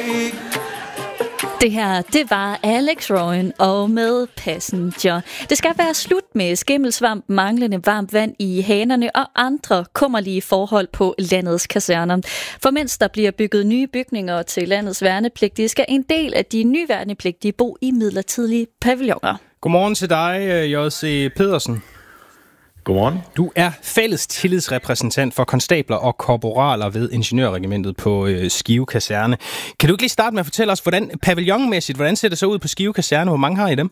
Det her, det var Alex Rowan og med Passenger. Det skal være slut med skimmelsvamp, manglende varmt vand i hanerne og andre kummerlige forhold på landets kaserner. For mens der bliver bygget nye bygninger til landets værnepligtige, skal en del af de nye værnepligtige bo i midlertidige pavilloner. Godmorgen til dig, J.C. Pedersen. Godmorgen. Du er fælles tillidsrepræsentant for konstabler og korporaler ved Ingeniørregimentet på Skive Kaserne. Kan du ikke lige starte med at fortælle os, hvordan ser det så ud på Skive Kaserne? Hvor mange har I dem?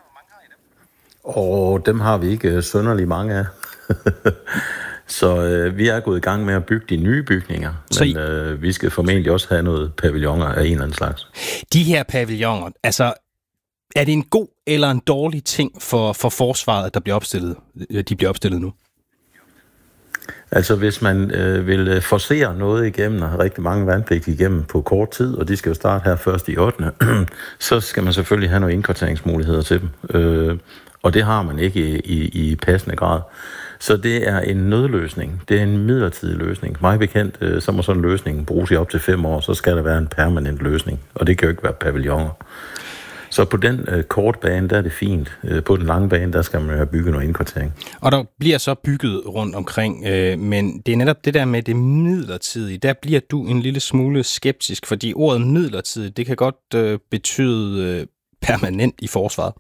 Dem har vi ikke synderligt mange af. Så vi er gået i gang med at bygge de nye bygninger, men vi skal formentlig også have noget pavilloner af en eller anden slags. De her pavilloner, altså er det en god eller en dårlig ting for forsvaret, at de bliver opstillet nu? Altså hvis man vil forcere noget igennem, og have rigtig mange værnepligtige igennem på kort tid, og de skal jo starte her først i 8. så skal man selvfølgelig have nogle indkvarteringsmuligheder til dem. Og det har man ikke i passende grad. Så det er en nødløsning. Det er en midlertidig løsning. Meget bekendt, så må sådan en løsning bruges i op til 5 år, så skal der være en permanent løsning. Og det kan jo ikke være pavilloner. Så på den korte bane, der er det fint. På den lange bane, der skal man have bygget noget indkvartering. Og der bliver så bygget rundt omkring, men det er netop det der med det midlertidige. Der bliver du en lille smule skeptisk, fordi ordet midlertidigt, det kan godt betyde permanent i forsvaret.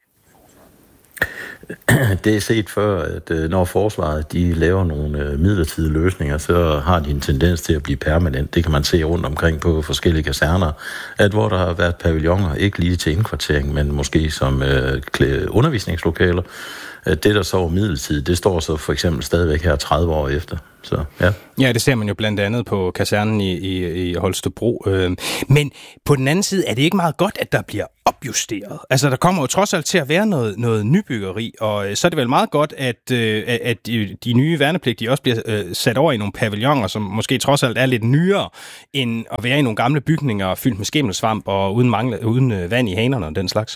Det er set før, at når forsvaret de laver nogle midlertidige løsninger, så har de en tendens til at blive permanent. Det kan man se rundt omkring på forskellige kaserner, at hvor der har været pavilloner, ikke lige til indkvartering, men måske som undervisningslokaler. Det, der så var midlertidigt, det står så for eksempel stadigvæk her 30 år efter. Så, ja. Ja, det ser man jo blandt andet på kasernen i Holstebro. Men på den anden side er det ikke meget godt, at der bliver opjusteret. Altså, der kommer jo trods alt til at være noget nybyggeri, og så er det vel meget godt, at de nye værnepligtige også bliver sat over i nogle pavilloner, som måske trods alt er lidt nyere, end at være i nogle gamle bygninger fyldt med skimmelsvamp og uden vand i hanerne og den slags.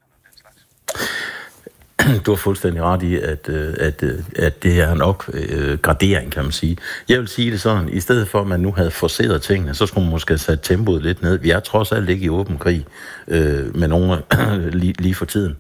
Du har fuldstændig ret i, at det er nok gradering, kan man sige. Jeg vil sige det sådan, i stedet for, at man nu havde forceret tingene, så skulle man måske have sat tempoet lidt ned. Vi er trods alt ikke i åben krig med nogen lige for tiden.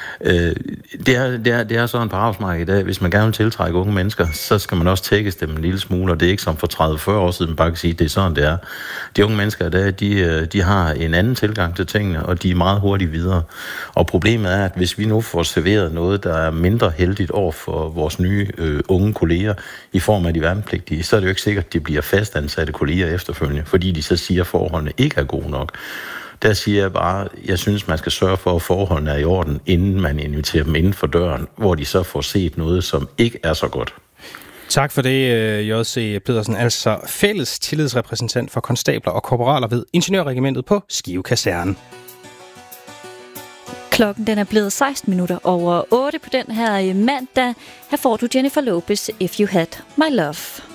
Det er sådan på arbejdsmarkedet i dag. Hvis man gerne vil tiltrække unge mennesker, så skal man også tækkes dem en lille smule, og det er ikke som for 30-40 år siden, man bare kan sige, at det er sådan, det er. De unge mennesker i dag, de har en anden tilgang til tingene, og de er meget hurtigt videre. Og problemet er, at hvis vi nu får serveret noget, der er mindre heldigt over for vores nye unge kolleger i form af de værnepligtige, så er det jo ikke sikkert, at de bliver fastansatte kolleger efterfølgende, fordi de så siger, at forholdene ikke er gode nok. Der siger jeg bare, jeg synes, man skal sørge for, at forholdene er i orden, inden man inviterer dem inden for døren, hvor de så får set noget, som ikke er så godt. Tak for det, J.C. Pedersen, altså fælles tillidsrepræsentant for konstabler og korporaler ved Ingeniørregimentet på Skive Kaserne. Klokken den er blevet 16 minutter over 8 på den her mandag. Her får du Jennifer Lopez, If You Had My Love.